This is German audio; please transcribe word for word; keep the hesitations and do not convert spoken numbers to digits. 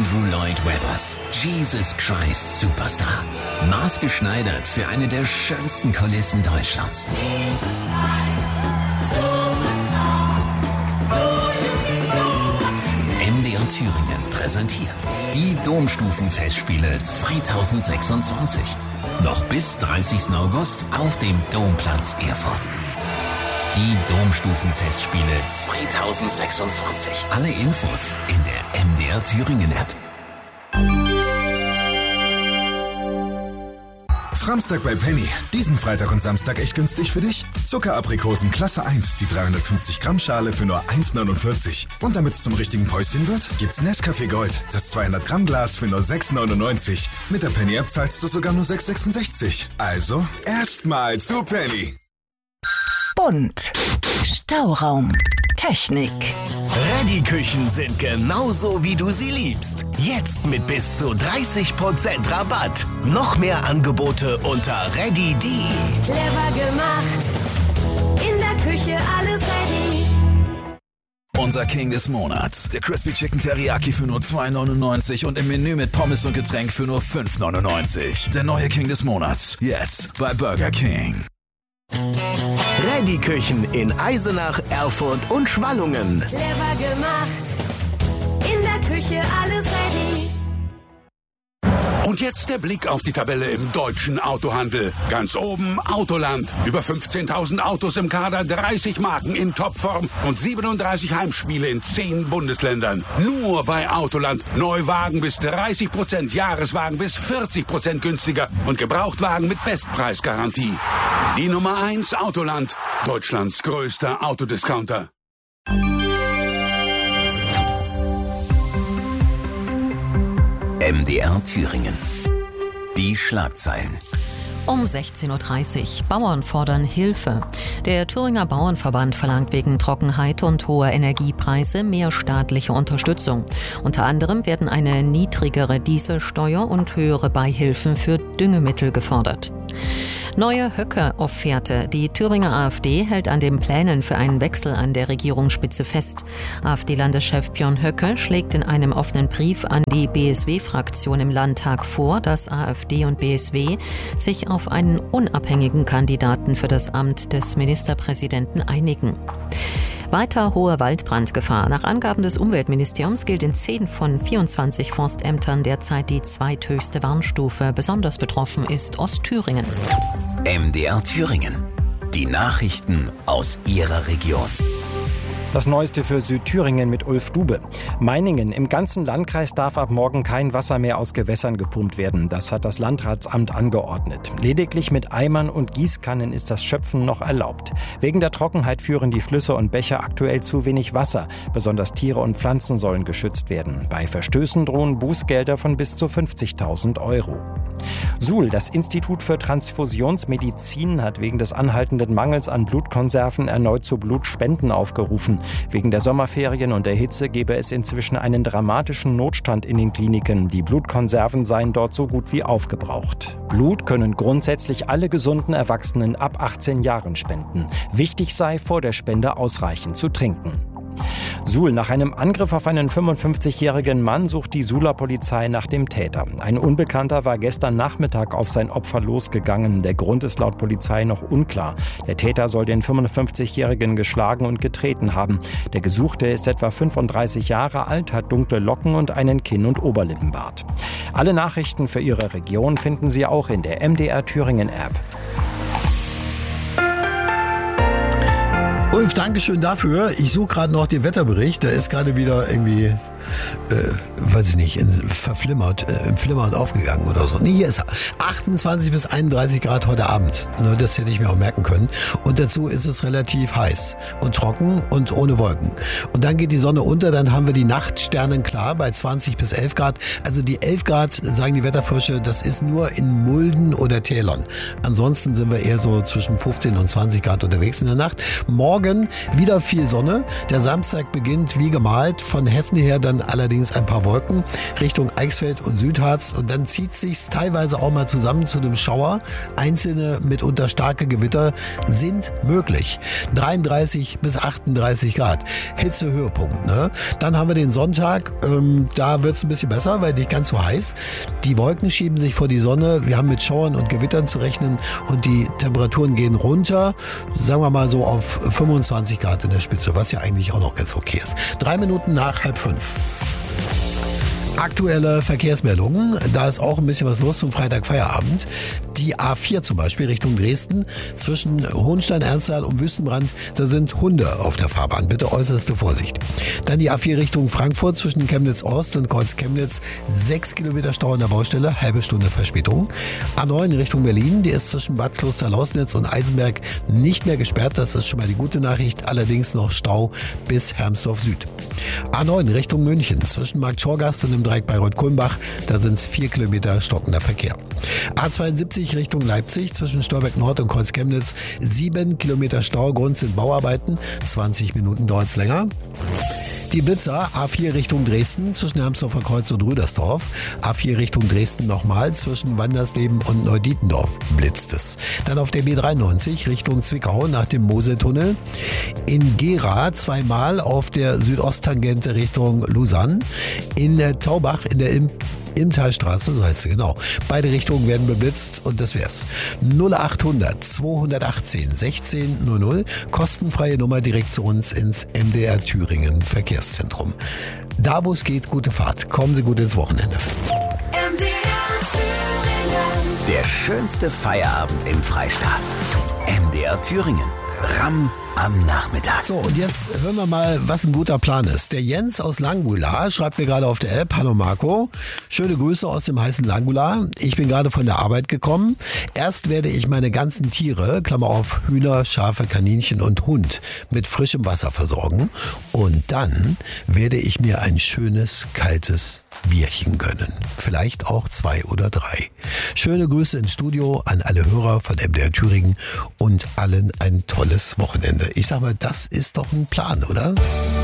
Andrew Lloyd Webbers Jesus Christ Superstar. Maßgeschneidert für eine der schönsten Kulissen Deutschlands. M D R Thüringen präsentiert die Domstufenfestspiele zweitausendsechsundzwanzig. Noch bis dreißigsten August auf dem Domplatz Erfurt. Die Domstufenfestspiele zweitausendsechsundzwanzig. Alle Infos in der M D R Thüringen App. Framstag bei Penny. Diesen Freitag und Samstag echt günstig für dich. Zuckeraprikosen Klasse eins, die dreihundertfünfzig Gramm Schale für nur eins neunundvierzig. Und damit es zum richtigen Päuschen wird, gibt's Nescafé Gold, das zweihundert Gramm Glas für nur sechs neunundneunzig. Mit der Penny App zahlst du sogar nur sechs sechsundsechzig. Also erstmal zu Penny. Bunt. Stauraum. Technik. Reddy-Küchen sind genauso, wie du sie liebst. Jetzt mit bis zu dreißig Prozent Rabatt. Noch mehr Angebote unter reddy punkt de. Clever gemacht. In der Küche alles ready. Unser King des Monats. Der Crispy Chicken Teriyaki für nur zwei neunundneunzig und im Menü mit Pommes und Getränk für nur fünf neunundneunzig. Der neue King des Monats. Jetzt bei Burger King. Reddy-Küchen in Eisenach, Erfurt und Schwallungen. Clever gemacht. In der Küche alles ready. Und jetzt der Blick auf die Tabelle im deutschen Autohandel. Ganz oben Autoland. Über fünfzehntausend Autos im Kader, dreißig Marken in Topform und siebenunddreißig Heimspiele in zehn Bundesländern. Nur bei Autoland. Neuwagen bis dreißig Prozent, Jahreswagen bis vierzig Prozent günstiger und Gebrauchtwagen mit Bestpreisgarantie. Die Nummer eins Autoland. Deutschlands größter Autodiscounter. M D R Thüringen. Die Schlagzeilen. Um sechzehn Uhr dreißig. Bauern fordern Hilfe. Der Thüringer Bauernverband verlangt wegen Trockenheit und hoher Energiepreise mehr staatliche Unterstützung. Unter anderem werden eine niedrigere Dieselsteuer und höhere Beihilfen für Düngemittel gefordert. Neue Höcke-Offerte. Die Thüringer AfD hält an den Plänen für einen Wechsel an der Regierungsspitze fest. AfD-Landeschef Björn Höcke schlägt in einem offenen Brief an die B S W-Fraktion im Landtag vor, dass AfD und B S W sich auf einen unabhängigen Kandidaten für das Amt des Ministerpräsidenten einigen. Weiter hohe Waldbrandgefahr. Nach Angaben des Umweltministeriums gilt in zehn von vierundzwanzig Forstämtern derzeit die zweithöchste Warnstufe. Besonders betroffen ist Ostthüringen. M D R Thüringen. Die Nachrichten aus Ihrer Region. Das Neueste für Südthüringen mit Ulf Dube. Meiningen. Im ganzen Landkreis darf ab morgen kein Wasser mehr aus Gewässern gepumpt werden. Das hat das Landratsamt angeordnet. Lediglich mit Eimern und Gießkannen ist das Schöpfen noch erlaubt. Wegen der Trockenheit führen die Flüsse und Bäche aktuell zu wenig Wasser. Besonders Tiere und Pflanzen sollen geschützt werden. Bei Verstößen drohen Bußgelder von bis zu fünfzigtausend Euro. Suhl, das Institut für Transfusionsmedizin, hat wegen des anhaltenden Mangels an Blutkonserven erneut zu Blutspenden aufgerufen. Wegen der Sommerferien und der Hitze gebe es inzwischen einen dramatischen Notstand in den Kliniken. Die Blutkonserven seien dort so gut wie aufgebraucht. Blut können grundsätzlich alle gesunden Erwachsenen ab achtzehn Jahren spenden. Wichtig sei, vor der Spende ausreichend zu trinken. Suhl. Nach einem Angriff auf einen fünfundfünfzigjährigen Mann sucht die Suhler Polizei nach dem Täter. Ein Unbekannter war gestern Nachmittag auf sein Opfer losgegangen. Der Grund ist laut Polizei noch unklar. Der Täter soll den fünfundfünfzigjährigen geschlagen und getreten haben. Der Gesuchte ist etwa fünfunddreißig Jahre alt, hat dunkle Locken und einen Kinn- und Oberlippenbart. Alle Nachrichten für Ihre Region finden Sie auch in der M D R Thüringen App. Ulf, Dankeschön dafür. Ich suche gerade noch den Wetterbericht. Der ist gerade wieder irgendwie, äh, weiß ich nicht, in, verflimmert, äh, im Flimmern aufgegangen oder so. Nee, hier ist er. achtundzwanzig bis einunddreißig Grad heute Abend. Nur das hätte ich mir auch merken können. Und dazu ist es relativ heiß und trocken und ohne Wolken. Und dann geht die Sonne unter, dann haben wir die Nacht sternenklar bei zwanzig bis elf Grad. Also die elf Grad, sagen die Wetterfrösche, das ist nur in Mulden oder Tälern. Ansonsten sind wir eher so zwischen fünfzehn und zwanzig Grad unterwegs in der Nacht. Morgen morgen wieder viel Sonne. Der Samstag beginnt wie gemalt. Von Hessen her dann allerdings ein paar Wolken Richtung Eichsfeld und Südharz. Und dann zieht sich's teilweise auch mal zusammen zu einem Schauer. Einzelne, mitunter starke Gewitter sind möglich. dreiunddreißig bis achtunddreißig Grad. Hitzehöhepunkt, ne? Dann haben wir den Sonntag. Ähm, da wird's ein bisschen besser, weil nicht ganz so heiß. Die Wolken schieben sich vor die Sonne. Wir haben mit Schauern und Gewittern zu rechnen und die Temperaturen gehen runter. Sagen wir mal so auf fünfundzwanzig Grad in der Spitze, was ja eigentlich auch noch ganz okay ist. Drei Minuten nach halb fünf. Aktuelle Verkehrsmeldungen, da ist auch ein bisschen was los zum Freitagfeierabend. Die A vier zum Beispiel Richtung Dresden zwischen Hohenstein-Ernstthal und Wüstenbrand, da sind Hunde auf der Fahrbahn. Bitte äußerste Vorsicht. Dann die A vier Richtung Frankfurt zwischen Chemnitz-Ost und Kreuz-Chemnitz. Sechs Kilometer Stau an der Baustelle, halbe Stunde Verspätung. A neun Richtung Berlin, die ist zwischen Bad Kloster-Lausnitz und Eisenberg nicht mehr gesperrt. Das ist schon mal die gute Nachricht. Allerdings noch Stau bis Hermsdorf Süd. A neun Richtung München zwischen Markt Schorgast und dem Dreieck Bayreuth-Kulmbach, da sind es vier Kilometer stockender Verkehr. A zweiundsiebzig Richtung Leipzig zwischen Stolberg Nord und Kreuz Chemnitz, sieben Kilometer Stau, Grund sind Bauarbeiten, zwanzig Minuten dauert es länger. Die Blitzer, A vier Richtung Dresden zwischen Hermsdorfer Kreuz und Rüdersdorf. A vier Richtung Dresden nochmal zwischen Wandersleben und Neudietendorf blitzt es. Dann auf der B dreiundneunzig Richtung Zwickau nach dem Moseltunnel. In Gera zweimal auf der Südosttangente Richtung Lausanne. In Taubach in der Im Imtalstraße, so heißt sie genau. Beide Richtungen werden beblitzt und das wär's. null achthundert zweihundertachtzehn sechzehn null null, kostenfreie Nummer direkt zu uns ins M D R Thüringen Verkehrszentrum. Da wo es geht, gute Fahrt. Kommen Sie gut ins Wochenende. M D R Thüringen. Der schönste Feierabend im Freistaat. M D R Thüringen. Ramm am Nachmittag. So, und jetzt hören wir mal, was ein guter Plan ist. Der Jens aus Langula schreibt mir gerade auf der App: Hallo Marco, schöne Grüße aus dem heißen Langula. Ich bin gerade von der Arbeit gekommen. Erst werde ich meine ganzen Tiere, Klammer auf, Hühner, Schafe, Kaninchen und Hund, mit frischem Wasser versorgen. Und dann werde ich mir ein schönes, kaltes Bierchen gönnen. Vielleicht auch zwei oder drei. Schöne Grüße ins Studio an alle Hörer von M D R Thüringen und allen ein tolles Wochenende. Ich sag mal, das ist doch ein Plan, oder?